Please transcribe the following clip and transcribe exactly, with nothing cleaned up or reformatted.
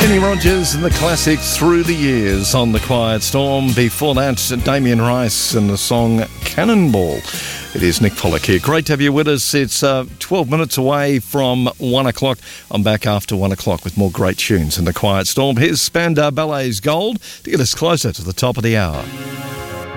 Kenny Rogers and the classics Through the Years on The Quiet Storm. Before that, Damien Rice and the song Cannonball. It is Nick Pollock here. Great to have you with us. It's uh, twelve minutes away from one o'clock. I'm back after one o'clock with more great tunes in The Quiet Storm. Here's Spandau Ballet's Gold to get us closer to the top of the hour.